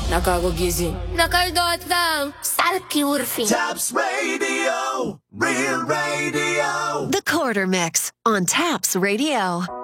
Nakagugising. Nakaldot lang. Sarki urfi. Taps Radio. Real Radio. The Quarter Mix on Taps Radio.